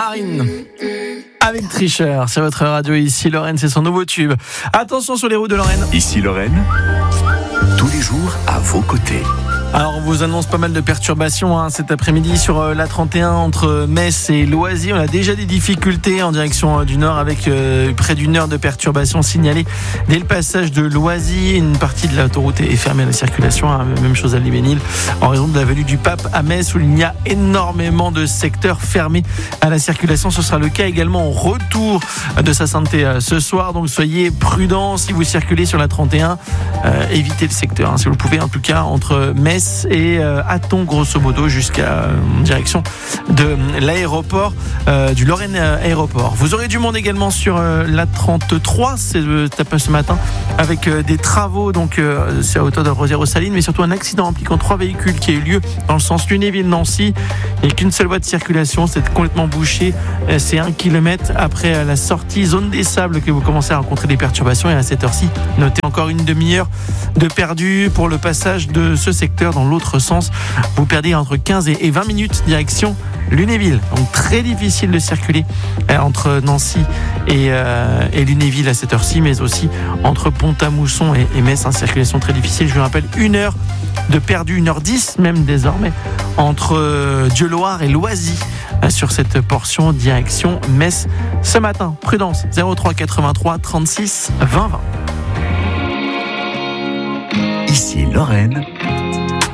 Marine avec Tricheur, c'est votre radio ici Lorraine, c'est son nouveau tube. Attention sur les routes de Lorraine. Ici Lorraine, tous les jours à vos côtés. Alors on vous annonce pas mal de perturbations cet après-midi sur la 31 entre Metz et Loisy. On a déjà des difficultés en direction du nord avec près d'une heure de perturbations signalées dès le passage de Loisy. Une partie de l'autoroute est fermée à la circulation, même chose à Libénil en raison de l'avenue du Pape à Metz où il y a énormément de secteurs fermés à la circulation. Ce sera le cas également au retour de Saint-Santé ce soir, donc soyez prudents si vous circulez sur la 31, évitez le secteur si vous le pouvez, en tout cas entre Metz et Hatton grosso modo jusqu'à direction de l'aéroport du Lorraine Aéroport. Vous aurez du monde également sur la 33, c'est ce matin avec des travaux, donc c'est à hauteur de Rosières-aux-Salines, mais surtout un accident impliquant 3 véhicules qui a eu lieu dans le sens Lunéville-Nancy. Il n'y a qu'une seule voie de circulation, c'est complètement bouché, c'est 1 km après la sortie zone des Sables que vous commencez à rencontrer des perturbations, et à cette heure-ci notez encore une demi-heure de perdu pour le passage de ce secteur dans l'autre sens. Vous perdez entre 15 et 20 minutes direction Lunéville, donc très difficile de circuler entre Nancy et Lunéville à cette heure-ci, mais aussi entre Pont-à-Mousson et Metz, circulation très difficile. Je vous rappelle, 1 heure de perdu, 1h10 même désormais entre Dieuloir et Loisy sur cette portion direction Metz ce matin. Prudence, 03 83 36 20 20. Ici Lorraine.